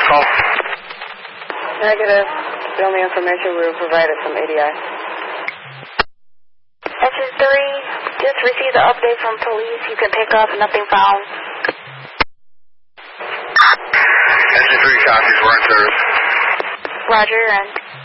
call? Negative. The only information we were provided from ADI. SU3, just received the update from police. You can pick up, nothing found. SU3 copies, we're in service. Roger, and